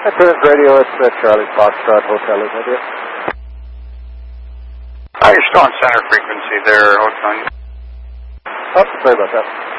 Clearance Radio, it's Charlie Foxtrot Hotel, is that it? Hi, you're still on center frequency there, Hotel. Oh, sorry about that.